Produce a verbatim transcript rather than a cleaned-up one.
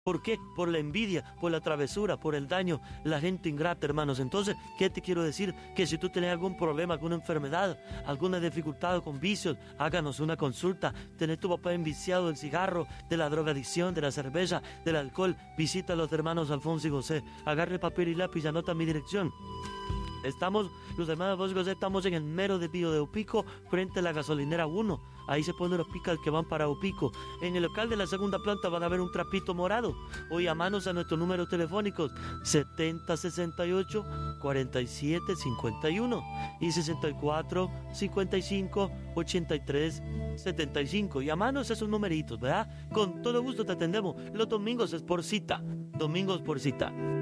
¿Por qué? Por la envidia, por la travesura, por el daño, la gente ingrata, hermanos. Entonces, ¿qué te quiero decir? Que si tú tienes algún problema, alguna enfermedad, alguna dificultad con vicios, háganos una consulta. Tenés tu papá enviciado del cigarro, de la drogadicción, de la cerveza, del alcohol, visita a los hermanos Alfonso y José. Agarre papel y lápiz y anota mi dirección. Estamos, los hermanos Alfonso y José, estamos en el mero de Pío de Opico, frente a la gasolinera uno. Ahí se ponen los picas que van para Opico. En el local de la segunda planta van a ver un trapito morado. O llamanos a nuestros números telefónicos setenta sesenta y ocho cuarenta y siete cincuenta y uno y sesenta y cuatro cincuenta y cinco ochenta y tres setenta y cinco. Llamanos a esos numeritos, ¿verdad? Con todo gusto te atendemos. Los domingos es por cita. Domingos por cita.